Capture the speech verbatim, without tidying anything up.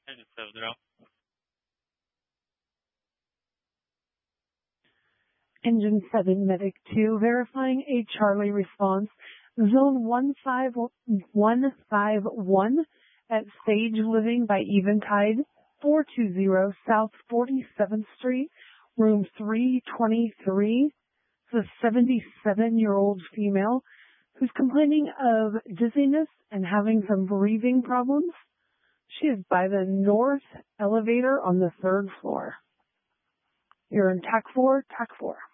Engine seven zero. Engine seven, Medic two, verifying a Charlie response. Zone one five one five one at Sage Living by Eventide, four two zero South forty-seventh Street, room three twenty-three. It's a seventy-seven-year-old female who's complaining of dizziness and having some breathing problems. She is by the north elevator on the third floor. You're in TAC four, TAC four.